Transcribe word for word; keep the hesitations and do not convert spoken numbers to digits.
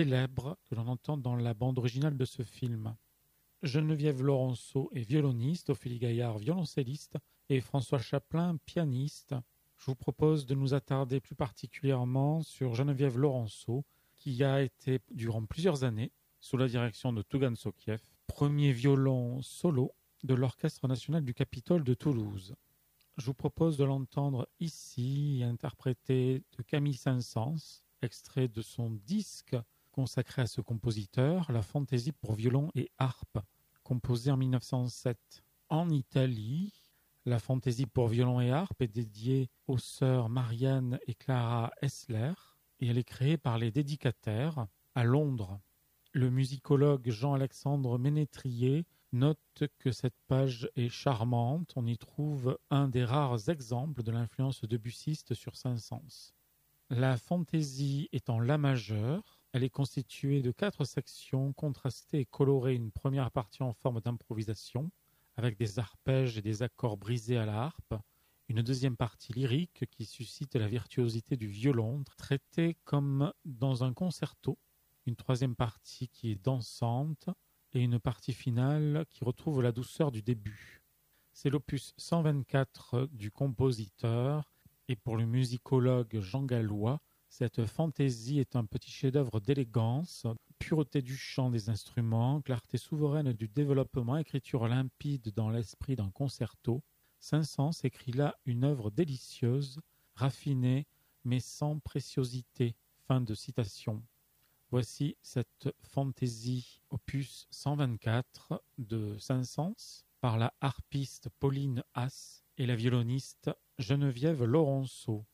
célèbre que l'on entend dans la bande originale de ce film. Geneviève Laurenceau est violoniste, Ophélie Gaillard violoncelliste et François Chaplin pianiste. Je vous propose de nous attarder plus particulièrement sur Geneviève Laurenceau, qui a été durant plusieurs années sous la direction de Tougan Sokiev, premier violon solo de l'Orchestre national du Capitole de Toulouse. Je vous propose de l'entendre ici, interprété de Camille Saint-Saëns, extrait de son disque consacré à ce compositeur, la Fantaisie pour violon et harpe, composée en mille neuf cent sept. En Italie, la Fantaisie pour violon et harpe est dédiée aux sœurs Marianne et Clara Hessler et elle est créée par les dédicataires à Londres. Le musicologue Jean-Alexandre Ménétrier note que cette page est charmante. On y trouve un des rares exemples de l'influence debussiste sur Saint-Saëns. La fantaisie est en la majeur. Elle est constituée de quatre sections contrastées et colorées. Une première partie en forme d'improvisation, avec des arpèges et des accords brisés à la harpe. Une deuxième partie lyrique qui suscite la virtuosité du violon, traitée comme dans un concerto. Une troisième partie qui est dansante et une partie finale qui retrouve la douceur du début. C'est l'opus cent vingt-quatre du compositeur et pour le musicologue Jean Gallois, cette fantaisie est un petit chef-d'œuvre d'élégance, pureté du chant des instruments, clarté souveraine du développement, écriture limpide dans l'esprit d'un concerto. Saint-Saëns écrit là une œuvre délicieuse, raffinée mais sans préciosité. Fin de citation. Voici cette fantaisie opus cent vingt-quatre de Saint-Saëns par la harpiste Pauline Haas et la violoniste Geneviève Laurenceau.